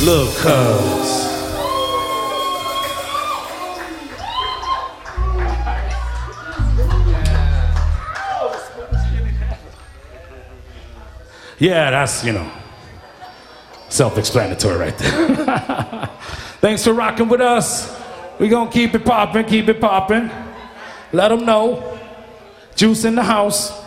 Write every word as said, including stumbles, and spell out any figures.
Look, cuz. Yeah, that's, you know, self-explanatory right there. Thanks for rocking with us. We gonna keep it poppin', keep it poppin'. Let them know. Juice in the house.